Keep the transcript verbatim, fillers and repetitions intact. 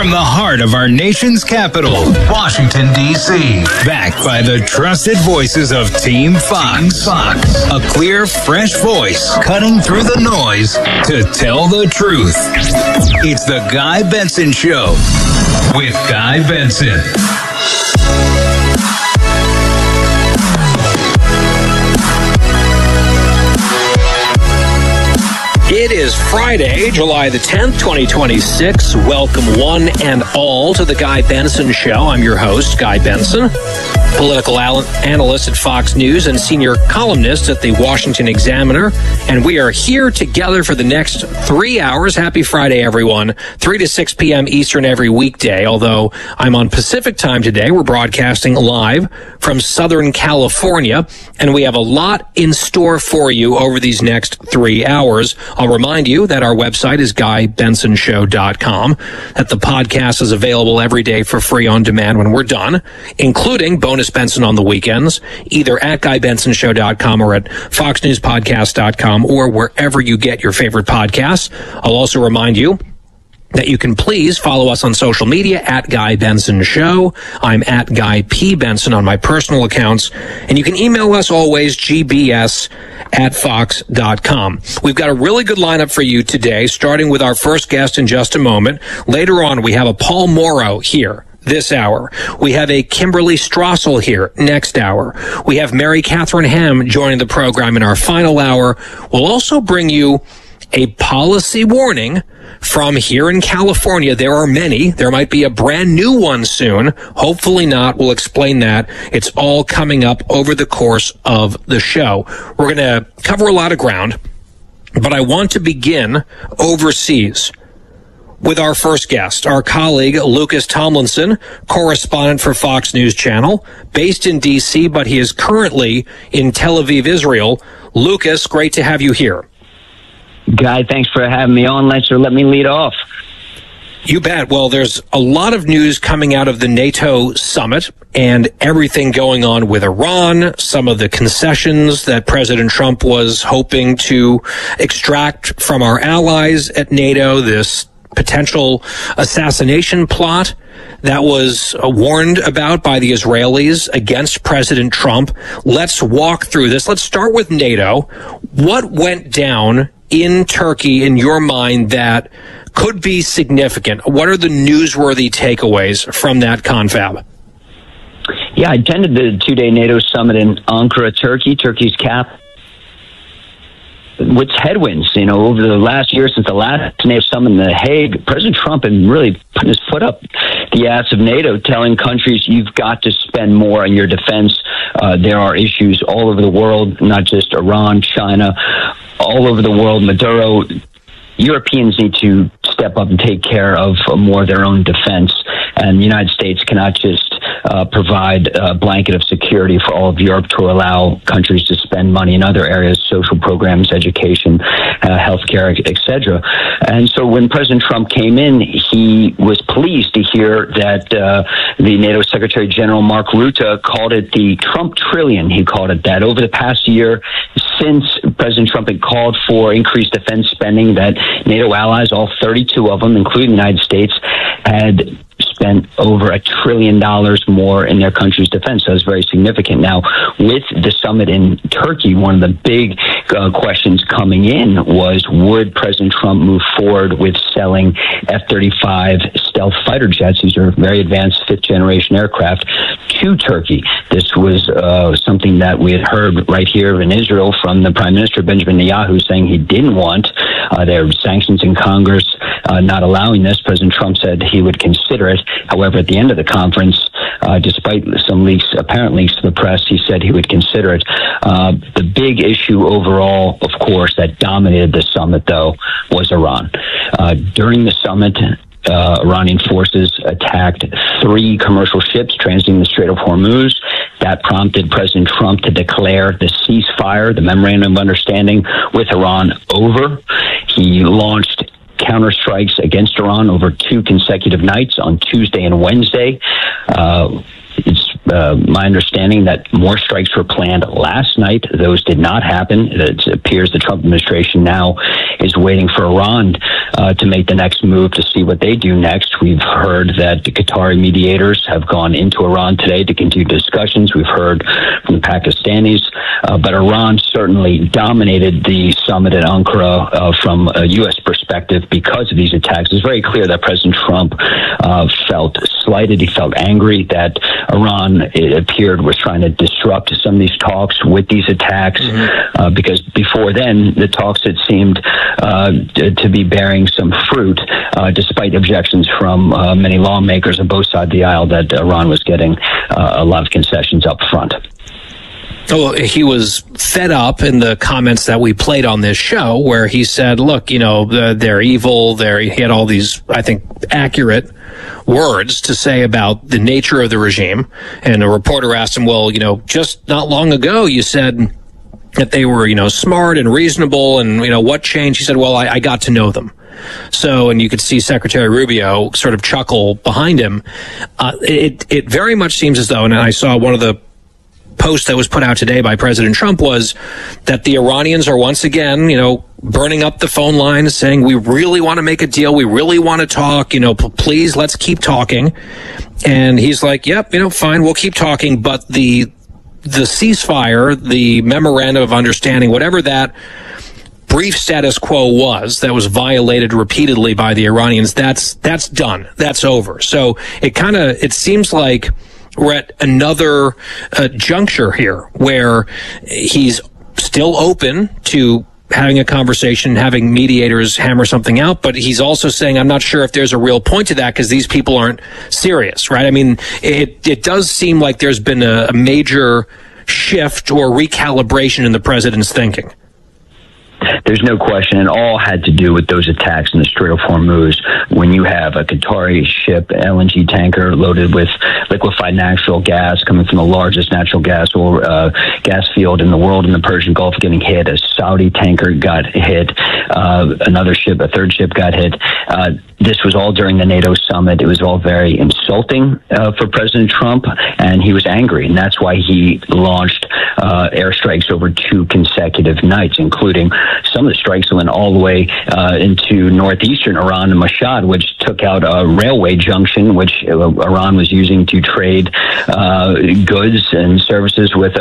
From the heart of our nation's capital, Washington, D C Backed by the trusted voices of Team Fox. Fox. A clear, fresh voice cutting through the noise to tell the truth. It's the Guy Benson Show with Guy Benson. It is Friday, July the tenth, twenty twenty-six. Welcome one and all to the Guy Benson Show. I'm your host, Guy Benson, political analyst at Fox News and senior columnist at the Washington Examiner. And we are here together for the next three hours. Happy Friday, everyone. three to six p.m. Eastern every weekday. Although I'm on Pacific time today, we're broadcasting live from Southern California. And we have a lot in store for you over these next three hours. I'll remind you that our website is guy benson show dot com, that the podcast is available every day for free on demand when we're done, including bonus Benson on the weekends, either at guy benson show dot com or at fox news podcast dot com or wherever you get your favorite podcasts. I'll also remind you that you can please follow us on social media at Guy Benson Show. I'm at Guy P. Benson on my personal accounts. And you can email us always, g b s at fox dot com. We've got a really good lineup for you today, starting with our first guest in just a moment. Later on, we have a Paul Mauro here this hour. We have a Kimberly Strassel here next hour. We have Mary Catherine Ham joining the program in our final hour. We'll also bring you a policy warning from here in California. There are many. There might be a brand new one soon. Hopefully not. We'll explain that. It's all coming up over the course of the show. We're going to cover a lot of ground, but I want to begin overseas with our first guest, our colleague, Lucas Tomlinson, correspondent for Fox News Channel, based in D C, but he is currently in Tel Aviv, Israel. Lucas, great to have you here. Guy, thanks for having me on. Let's let me lead off. You bet. Well, there's a lot of news coming out of the NATO summit and everything going on with Iran, some of the concessions that President Trump was hoping to extract from our allies at NATO, this potential assassination plot that was uh, warned about by the Israelis against President Trump. Let's walk through this. Let's start with NATO. What went down in Turkey, in your mind, that could be significant? What are the newsworthy takeaways from that confab? Yeah, I attended the two-day NATO summit in Ankara, Turkey, Turkey's capital. With headwinds, you know, over the last year since the last NATO summit in The Hague, President Trump had really put his foot up the ass of NATO, telling countries you've got to spend more on your defense. Uh, there are issues all over the world, not just Iran, China, all over the world. Maduro, Europeans need to step up and take care of more of their own defense. And the United States cannot just uh, provide a blanket of security for all of Europe to allow countries to spend money in other areas, social programs, education, uh, healthcare, et cetera. And so when President Trump came in, he was pleased to hear that uh, the NATO Secretary General Mark Rutte called it the Trump trillion. He called it that. Over the past year, since President Trump had called for increased defense spending, that NATO allies, all thirty-two of them, including the United States, had spent over a trillion dollars more in their country's defense. So it's very significant. Now, with the summit in Turkey, one of the big uh, questions coming in was, would President Trump move forward with selling F thirty-five stealth fighter jets? These are very advanced fifth-generation aircraft to Turkey. This was uh, something that we had heard right here in Israel from the Prime Minister, Benjamin Netanyahu, saying he didn't want. Uh, there were sanctions in Congress uh, not allowing this. President Trump said he would consider it. However, at the end of the conference, uh, despite some leaks, apparent leaks to the press, he said he would consider it. Uh, the big issue overall, of course, that dominated the summit, though, was Iran. Uh, during the summit, uh, Iranian forces attacked three commercial ships transiting the Strait of Hormuz. That prompted President Trump to declare the ceasefire, the memorandum of understanding with Iran, over. He launched counterstrikes against Iran over two consecutive nights on Tuesday and Wednesday. Uh, it's uh, my understanding that more strikes were planned last night. Those did not happen. It appears the Trump administration now is waiting for Iran uh, to make the next move to see what they do next. We've heard that the Qatari mediators have gone into Iran today to continue discussions. We've heard from the Pakistanis, uh, but Iran certainly dominated the summit at Ankara uh, from a U S perspective because of these attacks. It's very clear that President Trump uh, felt slighted. He felt angry that Iran, it appeared, was trying to disrupt some of these talks with these attacks, mm-hmm. uh, because before then, the talks, it seemed uh, to be bearing some fruit, uh, despite objections from uh, many lawmakers on both sides of the aisle that Iran was getting uh, a lot of concessions up front. Oh, he was fed up in the comments that we played on this show where he said, look, you know, they're evil. They're, he had all these, I think, accurate words to say about the nature of the regime. And a reporter asked him, well, you know, just not long ago, you said that they were, you know, smart and reasonable and, you know, what changed? He said, well, I, I got to know them. So, and you could see Secretary Rubio sort of chuckle behind him. Uh, it, it very much seems as though, and I saw one of the post that was put out today by President Trump was that the Iranians are once again, you know, burning up the phone lines saying, we really want to make a deal. We really want to talk, you know, p- please, let's keep talking. And he's like, yep, you know, fine, we'll keep talking. But the, the ceasefire, the memorandum of understanding, whatever that brief status quo was that was violated repeatedly by the Iranians, that's, that's done. That's over. So it kind of, it seems like we're at another uh, juncture here where he's still open to having a conversation, having mediators hammer something out, but he's also saying, I'm not sure if there's a real point to that because these people aren't serious, right? I mean, it, it does seem like there's been a, a major shift or recalibration in the president's thinking. There's no question, and all had to do with those attacks in the Strait of Hormuz. When you have a Qatari ship, L N G tanker loaded with liquefied natural gas coming from the largest natural gas or uh, gas field in the world in the Persian Gulf getting hit, a Saudi tanker got hit, uh, another ship, a third ship got hit. Uh, this was all during the NATO summit. It was all very insulting uh, for President Trump, and he was angry, and that's why he launched uh, airstrikes over two consecutive nights, including some of the strikes went all the way uh, into northeastern Iran and Mashhad, which took out a railway junction, which uh, Iran was using to trade uh, goods and services with